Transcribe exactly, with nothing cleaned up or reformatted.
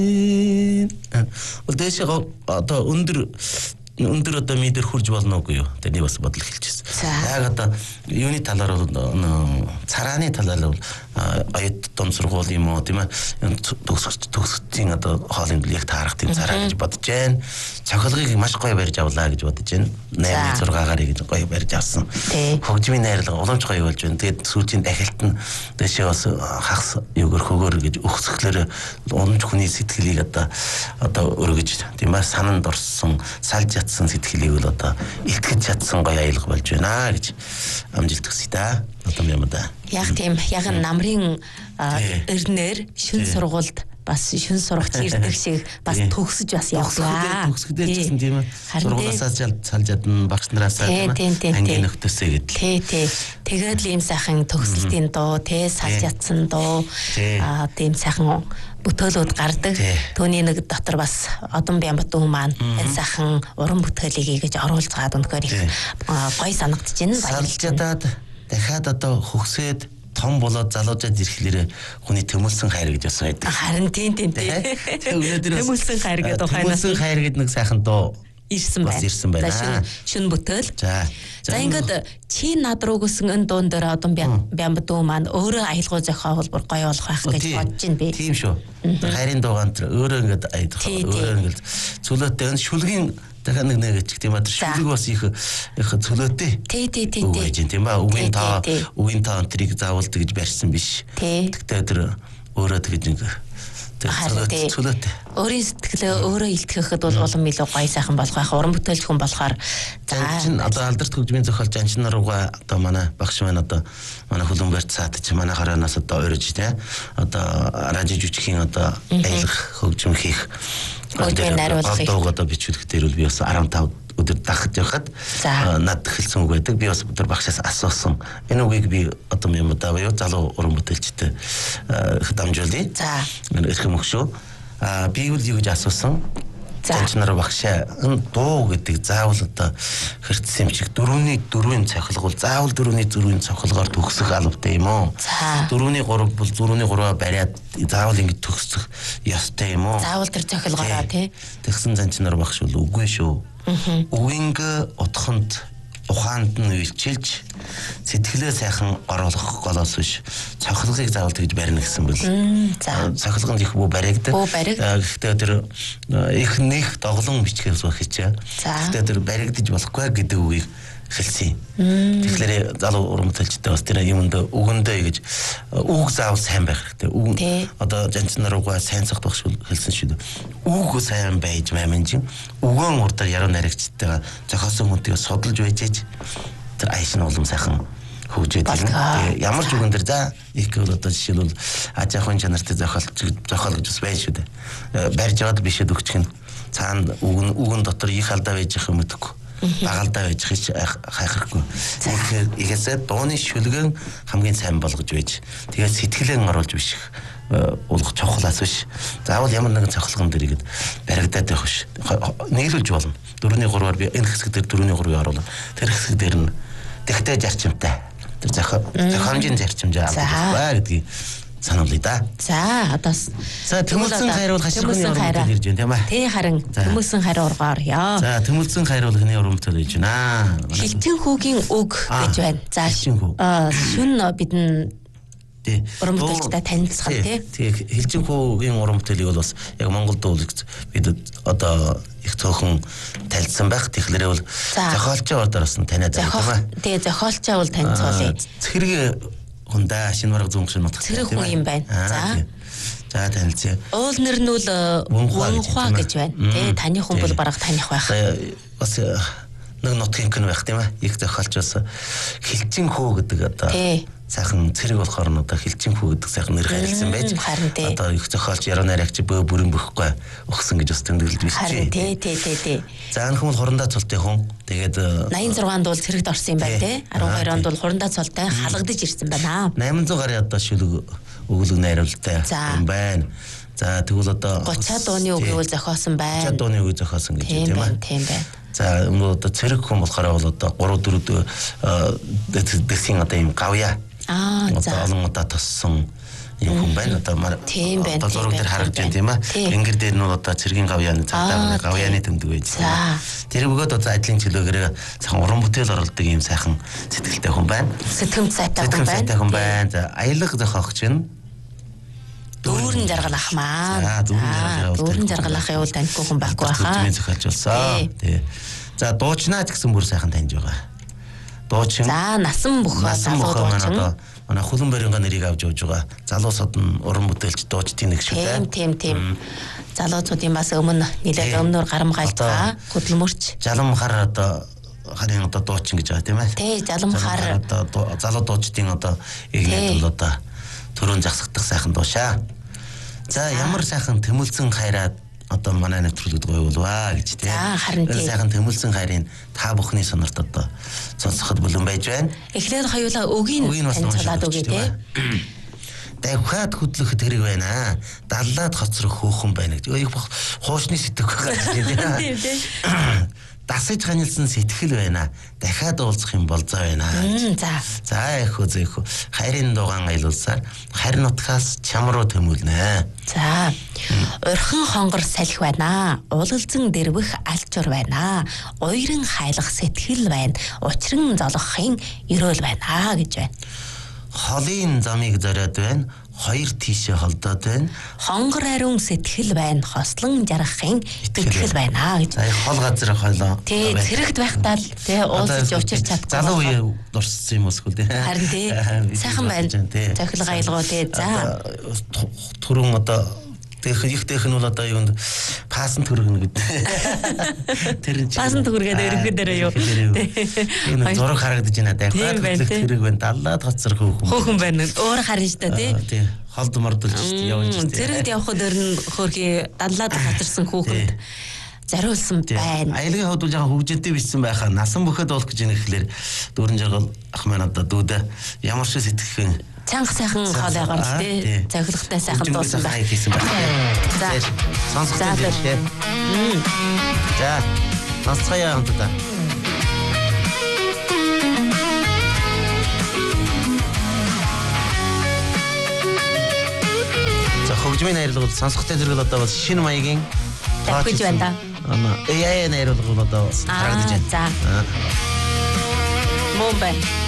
Дэшээ одоо өндөр өндөр одоо мэдэр хурж болно уу юу? Тэний бас бодол хэлчихсэн. Яг одоо юуны талаар бол царааны талаар бол оюут том сургууль юм уу тийм ээ төгсгч төгсгчийн одоо хоолны яг таарах тийм цараа гэж бодож байна. Цохилгыг маш гоё барьж авлаа гэж бодож байна. наймын зургаагаар гэж гоё барьж авсан. Хөгжмийн найрлага уламж гоё болж байна. Тэгээд сүүлийн дахилт нь дэшээ бас хагас юугаар хөгөр гэж өгсөхлөөр уламж хүний сэтгэлийг одоо одоо өргөж тийм ээ сананд орсон салж ятсан сэтгэлийг бол одоо илтгэж чадсан гоё аялга болж байна гэж амжилт хүсье та. Одоо юм да. Яг тийм яг намрын эрднэр шүн сургуульд бас шүн сурагч ирдэг шиг бас төгсөж бас явлаа. Төгсгөдөө гэсэн тийм ээ. Сургуулиасаа салж ядна багш нараасаа тийм ээ. Ангийн нөхдөсөө гэдэл. Тий, тий. Тэгээд л ийм сайхан төгсөлтийн дуу, тий салж ядсан дуу аа тийм сайхан бүтээлүүд гардаг. Төвний нэг дотор бас Одон Бямбатүн маань энэ сайхан уран бүтээлийг гэж оруулж гаад өнөхөр их гоё санагдаж байна. Салж ядаад дахиад одоо хөгсөөд том болоод залуужаад ирэхлээр хүний төмөлсөн хайр гэж бас байдаг. Харин тийм тийм тийм. Төмөлсөн хайр гэдэг ухаанаас төмөлсөн хайр гэдэг нэг сайхан дуу ирсэн байна. Ирсэн байна. Шүн бүтээл. За. За ингээд чи над руу гүсэн энэ дуун дээр Одон Бямбатүн маань өөрөө аялгау зохиол бүр гоё болох байх гэж бодож байна би. Тийм шүү. Хайрын дуугаан тэр өөрөө ингээд аялах. Өөрөө ингээд цөлөөтэй энэ шүлгийн дахиад нэг нэг ч тийм аа шүлэг бас их их цөлөөтэй. Тий, тий, тий, тий. Тийм аа үгийн тоо үгийн тоо энтрийг заавал тэгж барьсан биш. Тэгтээ тэр өөрөө тэгж ингээд цөлөөтэй. Өөрийн сэтгэлээ өөрөө илтгэхэд бол улам илүү гоё сайхан болох байх. Уран бүтээлч хүн болохоор за чин одоо алдарт хөгжмийн зохиолч анчин нарууга одоо манай багш маань одоо манай хөлбөмбөр цаад чи манай хараанаас одоо өрөж те одоо радио жүжигхийн одоо аялах хөгжим хийх хөгжмийн найруулгыг одоо бичүүлэх дээр бол би бас арван тав өдөр дахиж явахад над хэлсэн үг байдаг. Би бас өдөр багшаас асуусан. Энэ үгийг би одоо юм даа юу залуу уран бүтээлчтэй дамжуулъя. За. Эрхэм өгшөө. А би юу гэж асуусан. Занчнаар багшаа энэ дуу гэдэг заавал одоо хэрцсэн юм шиг дөрөвний дөрвийн цохилгол заавал дөрөвний дөрвийн цохилгоор төгсөх албатай юм уу? Дөрөвний гурав бол дөрөвний гурваа бариад заавал ингэж төгсөх ёстой юм уу? Заавал тэр цохилгоороо тий. Тэгсэн занчнаар багш бол үгүй шүү. Үгинг утханд ухаанд нь үйлчилж сэтгэлээ сайхан оруулах голоос биш цохилгыг заавал тэгж барина гэсэн бэл. Цохилго нь их бүү баригдаг. Гэхдээ тэр их нэх доглон бичгээс баг хийчээ. Гэхдээ тэр баригдаж болохгүй гэдэг үгийг хэлсэн. Тэгэхээр залуу уран бүтээлчтэй бас тэр юмд үгэндээ гэж үг заавал сайн байх хэрэгтэй. Үг одоо жанчнаруугаа сайн цогтох хэлсэн шүү дээ. Үг сайн байж маминжин үгэн урдаар яруу найрагчтайгаа зохиосон хүнтэйгээ судалж байжээж тэр аяш нь улам сайхан хөгжөөд ирнэ. Ямар ч үгэн дээр за их бол одоо жишээлбэл аж ахуйн чанартай зохиолч зохиол гэж бас байна шүү дээ. Барьж аваад бишэд өгчих нь цаана үгэн үгэн дотор их алдаа байж их юм өгөхгүй. Багалдаа байж хич хайхрахгүй. Тэгэхээр игээсээ дууны шүлгэн хамгийн сайн болгож байж. Тэгээд сэтгэлэн оруулж биш уулах чухлаас биш. Заавал ямар нэгэн цохилгон дээр игээд баригдаад байх биш. Нийлүүлж болно. Дөрөвний гурваар би энэ хэсэг дээр дөрөвний гурвыг оруулах. Тэр хэсэг дээр нь тэгтэй зарчимтай. Тэр зохио зохиомжийн зарчимжаа авах бай гэдгийг сануулъя да. За одоо за төмөлсөн хайр бол хаширхны уран бүтээл ирж байна тийм ээ. Тий харин төмөлсөн хайр ургаар ёо. За төмөлсөн хайр бол хний уран бүтээл ирж байна. Хилчин хүүгийн үг гэж байна. За шүн бидэн тий уран бүтээлчтэй танилцсан тий. Тий хилчин хүүгийн уран бүтээлийг бол бас яг Монголд бол бид одоо их цөөхөн танилцсан байх. Тэгэхээр бол зохиолчоо ордоор бас таниад байна тийм ээ. Тий зохиолчоо бол танилцуулъя. Цэрэг хүндээ шинэ бараг зүүн гүшин нутаг цэрэг хүн юм байна. За. За танилцъя. Уул нэр нь бол Вөнхва гэж байна. Тэ таны хүн бол бараг таних байх. Бас нэг нутгийн хүн байх тийм ээ. Их зохиолч бас хилчин хөө гэдэг одоо сайхан цэрэг болохоор нь одоо хилчин хөө гэдэг сайхан нэр харилцсан байж. Одоо их зохиолч яруу найрагч бөө бүрэн бөхгүй өгсөн гэж бас тэмдэглэж биш чи. Тий, тий, тий, тий. За энэ хүмүүс хурандаа цолтой хүн. Тэгээд найман зургаанд бол цэрэгт орсон юм байна тий. арван хоёр онд бол хурандаа цолтой халагдаж ирсэн байна. найман зуун гарын одоо шүлэг өгүүлэг найруулалтай юм байна. За тэгвэл одоо гуцаа дууны үгийг бол зохиосон байна. гуцаа дууны үгийг зохиосон гэж тийм ээ. Тийм байна. За энэ одоо цэрэг хүн болохоор бол одоо гурав дөрөв дэсийн одоо юм гавья. Аа за. Одоо олон удаа тоссон юм хүн байна. Одоо мар одоо зураг дээр харагдж байна тийм ээ. Ингэр дээр нь одоо цэргийн гавьяаны цагдаа гавьяаны тэмдэг байж байна. Тэр бөгөөд одоо ажлын чөлөөгөр сайхан уран бүтээл оруулдаг юм сайхан сэтгэлтэй хүн байна. Сэтгэмж сайтай хүн байна. Сайтай хүн байна. За аялга зохиогч нь дүүрэн жаргал ах маань. За дүүрэн жаргал ах явуул таньгүй хүн байхгүй хаа. Төмийн зохиолч болсон. Тий. За дуучнаа ч гэсэн бүр сайхан таньж байгаа. Дуучин. За насан бүх залуу дуучин. Одоо манай Хүлэн баринга нэрийг авч явж байгаа. Залуусууд нь уран бүтээлч дуучдын нэг шүү дээ. Тийм тийм тийм. Залуучуудын бас өмнө нэлээд өмнөр гарамгайлж байгаа хөдөлмөрч. Жаламхаар одоо харын одоо дуучин гэж байгаа тийм ээ. Тий, жаламхаар одоо залуу дуучдын одоо игнэт бол одоо төрөн засагдах сайхан дуушаа. За ямар сайхан тэмүүлсэн хайраад одоо манай нэвтрүүлэгт гоёулваа гэж тийм. За харин тийм. Сайхан тэмүүлсэн хайрын та бүхний сонорт одоо сонсоход бүлэн байж байна. Эхлээд хоёулаа өгийн танилцуулаад өгье тийм. Давхад хөдлөх тэрэг байна. Даллаад хоцрох хөөхөн байна гэж. Өө хуучны сэтгэх байгаа тийм тийм. Дасаж ханилсан сэтгэл байна. Дахиад уулзах юм болзоо байна. За. За эхөө зэхөө хайрын дугаан аялуулсаар харин утгаас чам руу төмүүлнэ. За. Орхон хонгор салхи байна. Улалзан дэрвэх алчур байна. Уйран хайлах сэтгэл байна. Учран золгохын ерөөл байна гэж байна. Холын замыг зориод байна. Хоёр тийшээ холдоод байна. Хонгор ариун сэтгэл байна. Хослон жаргахын итгэл байна гэж. За хол газар хойлоо. Тий, цэрэгт байхдаа л тий уулзаж учирч чаддаг. Залуу үе дурссан юм уусгүй тий. Харин тий. Сайхан байна. Цохилго аялгуу тий. За. Түрүүн одоо тех их тех нь бол одоо юунд паасан төргөнө гэдэг. Тэр паасан төргээд өргөхөд дээрээ юу. Энэ зураг харагдаж байна. Дахиад хөдлөх тэрэг байна. Даллаад хоцрох хөөхөн. Хөөхөн байна. Өөр харна шүү дээ тий. Холд мордулж явж шүү дээ. Цэрэгт явхад өөр нь хөөрхий даллаад хоцорсон хөөхөнд зариулсан байна. Аялагын хувьд бол жоохон хөвжөнтэй бичсэн байхаа насан бөхөд болох гэж нэг ихлээр дүүрэн жаргал ах маань одоо дүүдэ ямар ч сэтгэхэн чанга сайхан хоол байгаа юм тий. Цохилготой сайхан дуусан байна. За. Сонсогдсон тий. За. Насцгаа юм да. За хөгжмийн найруулга бол сонсогтой зэрэг одоо бас шинэ маягийн тавьж байна да. Аа. Яа яа найруулга бол одоо харагдаж байна. За. Мөн байна.